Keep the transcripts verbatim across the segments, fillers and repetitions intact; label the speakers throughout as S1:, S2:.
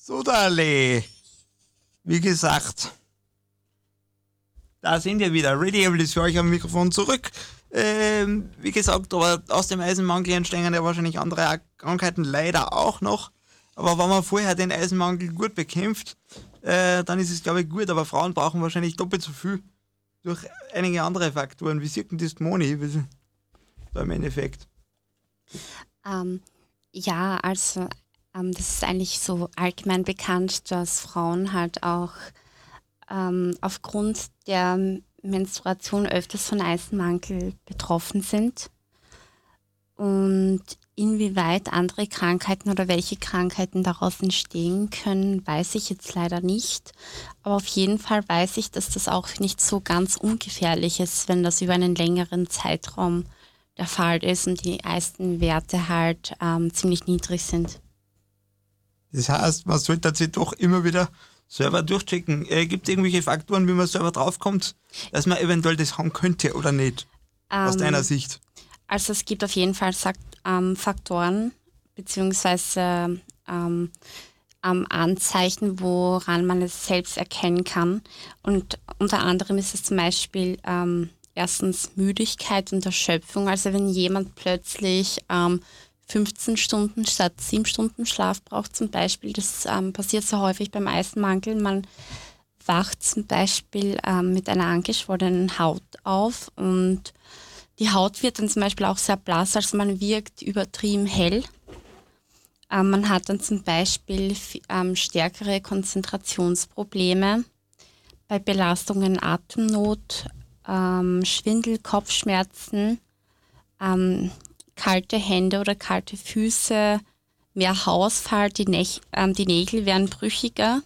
S1: So, Dale. Wie gesagt, da sind wir wieder. Ready Able ist für euch am Mikrofon zurück. Ähm, wie gesagt, aber aus dem Eisenmangel entstehen ja wahrscheinlich andere Krankheiten leider auch noch. Aber wenn man vorher den Eisenmangel gut bekämpft, äh, dann ist es, glaube ich, gut. Aber Frauen brauchen wahrscheinlich doppelt so viel durch einige andere Faktoren. Wie sieht denn das Moni da im Endeffekt?
S2: Ähm, ja, also ähm, das ist eigentlich so allgemein bekannt, dass Frauen halt auch ähm, aufgrund der Menstruation öfters von Eisenmangel betroffen sind. Und inwieweit andere Krankheiten oder welche Krankheiten daraus entstehen können, weiß ich jetzt leider nicht. Aber auf jeden Fall weiß ich, dass das auch nicht so ganz ungefährlich ist, wenn das über einen längeren Zeitraum der Fall ist und die Eisenwerte halt ähm, ziemlich niedrig sind.
S1: Das heißt, man sollte sich doch immer wieder selber durchchecken. Äh, Gibt es irgendwelche Faktoren, wie man selber draufkommt, dass man eventuell das haben könnte oder nicht? Ähm, aus deiner Sicht?
S2: Also es gibt auf jeden Fall ähm, Faktoren beziehungsweise ähm, ähm, Anzeichen, woran man es selbst erkennen kann. Und unter anderem ist es zum Beispiel ähm, erstens Müdigkeit und Erschöpfung. Also wenn jemand plötzlich ähm, fünfzehn Stunden statt sieben Stunden Schlaf braucht zum Beispiel, das ähm, passiert so häufig beim Eisenmangel. Man wacht zum Beispiel ähm, mit einer angeschwollenen Haut auf und die Haut wird dann zum Beispiel auch sehr blass, also man wirkt übertrieben hell. Ähm, man hat dann zum Beispiel ähm, stärkere Konzentrationsprobleme, bei Belastungen Atemnot, ähm, Schwindel, Kopfschmerzen, ähm, kalte Hände oder kalte Füße, mehr Haarausfall, die, Nech- ähm, die Nägel werden brüchiger.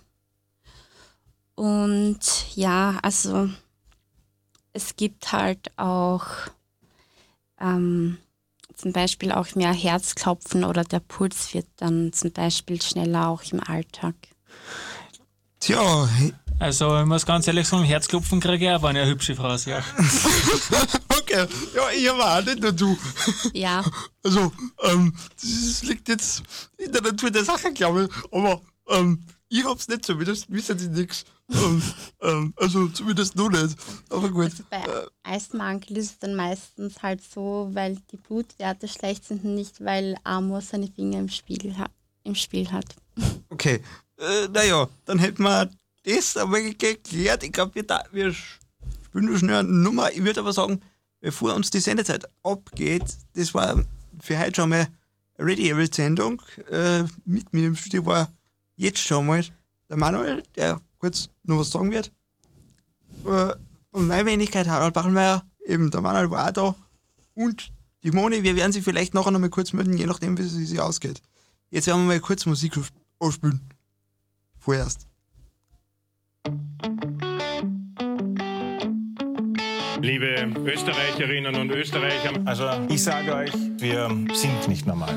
S2: Und ja, also es gibt halt auch Ähm, zum Beispiel auch mehr Herzklopfen oder der Puls wird dann zum Beispiel schneller auch im Alltag.
S1: Tja.
S3: Also ich muss ganz ehrlich sagen, Herzklopfen kriege ich auch, wenn ich eine hübsche Frau sehe.
S1: Okay, ja, ich aber auch, nicht nur du.
S2: Ja.
S1: Also, ähm, das liegt jetzt in der Natur der Sache, glaube ich, aber ähm, ich hab's nicht, zumindest wissen sie nichts. Ähm, ähm, also zumindest noch nicht. Aber gut.
S2: Also bei Eisenmangel ist es dann meistens halt so, weil die Blutwerte schlecht sind, nicht weil Amor seine Finger im Spiel hat, im Spiel hat.
S1: Okay. Äh, naja, dann hätten wir das aber geklärt. Ich glaube, wir, da, wir spielen nur schnell eine Nummer. Ich würde aber sagen, bevor uns die Sendezeit abgeht, das war für heute schon mal eine Ready-Able-Sendung. Äh, mit mir im Studio war jetzt schon mal der Manuel, der kurz noch was sagen wird. Äh, und meine Wenigkeit, Harald Bachelmeier, eben der Manuel war auch da. Und die Moni, wir werden sie vielleicht nachher noch mal kurz melden, je nachdem, wie es sich ausgeht. Jetzt werden wir mal kurz Musik ausspielen. Vorerst.
S4: Liebe Österreicherinnen und Österreicher,
S5: also ich sage euch, wir sind nicht normal.